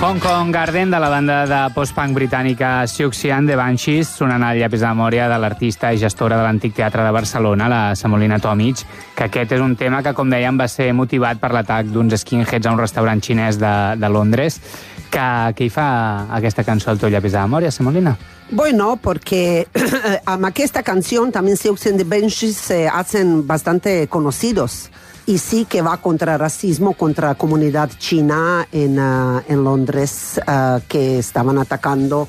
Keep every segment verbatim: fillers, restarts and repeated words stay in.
Hong Kong Garden, de la banda de post-punk britànica Siouxsie The Banshees, sonant al llapis de memòria de l'artista i gestora de l'Antic Teatre de Barcelona, la Semolina Tomic, que aquest és un tema que, com dèiem, va ser motivat per l'atac d'uns skinheads a un restaurant xinès de, de Londres. Que, què hi fa aquesta cançó al teu llapis de memòria, Semolina? Bueno, porque amb aquesta canción también Siouxsie The Banshees se hacen bastante conocidos. Y sí que va contra racismo, contra la comunidad china en, uh, en Londres, uh, que estaban atacando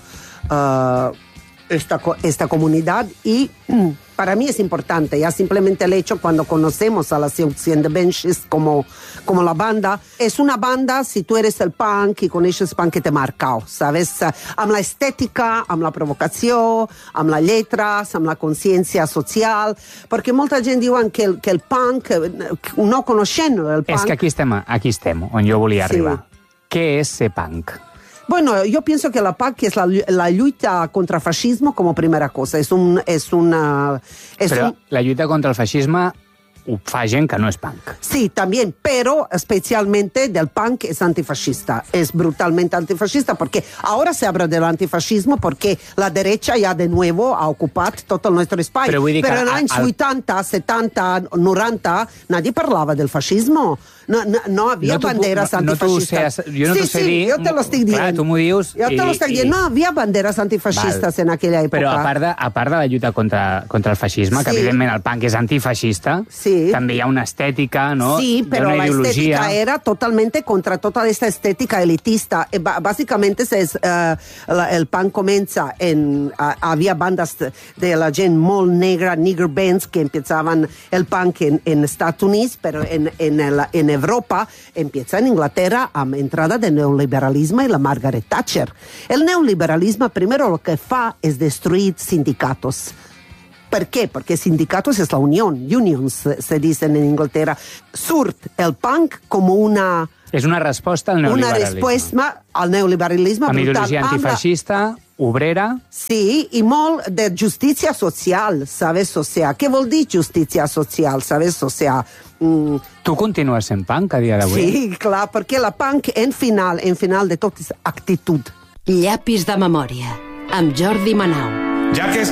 uh, esta, esta comunidad. Y mm, para mí es importante, ya simplemente el hecho cuando conocemos a la Siouxsie The Banshees como, como la banda, es una banda, si tú eres el punk y coneixes punk, que te marca, ¿sabes? Amb la estètica, amb la provocació, amb la lletra, amb la consciència social, perquè molta gent diuen que el, que el punk, no coneixent el punk... És que aquí estem, aquí estem, on jo volia sí. arribar. Què és ser punk? Bueno, yo pienso que la punk es la, la lluita contra el fascismo como primera cosa. Es un... Es una, es Però un... la lluita contra el fascisme ho fa gent que no és punk. Sí, también, pero especialmente del punk es antifascista. Es brutalmente antifascista porque ahora se habla del antifascismo porque la derecha ya de nuevo ha ocupado todo nuestro espai. Però, vull dir Però que en al- anys vuitanta, setanta, noranta, nadie parlava del fascismo. No, no, no havia No t'ho puc- banderes no- no t'ho antifascistes. sé- jo no sí, t'ho sé sí, dir. jo te lo estic dient. Clar, tu m'ho dius Jo te i- lo estic i- dient. No havia banderes antifascistes Val. en aquella època. Però a part, de, a part de la lluita contra, contra el feixisme, que Sí. evidentment el punk és antifeixista, Sí. també hi ha una estètica, no? Sí, Hi ha pero una la ideologia. estética era totalmente contra toda esta estética elitista. Eh, ba- Básicamente es, eh, la- el punk comença en... a- había bandas de, de la gent molt negra, nigger bands, que empezaban el punk en, en Estados Unidos, pero en, en, el- en Europa empieza en Inglaterra amb entrada del neoliberalisme y la Margaret Thatcher. El neoliberalisme primero lo que fa es destruir sindicatos. ¿Por qué? Porque sindicatos es la unión, unions se, se dicen en Inglaterra. Surt el punk como una, És una resposta al una neoliberalisme. respuesta al neoliberalisme Amb brutal. ideologia Amb la- antifeixista, obrera... Sí, i molt de justícia social, ¿sabes? O sea, què vol dir justícia social, ¿sabes? O sea... Mm, Tu continues sent punk a dia d'avui? sí, clar, perquè la punk en final, en final de tot és actitud. Llapis de memòria, amb Jordi Manau. Ja que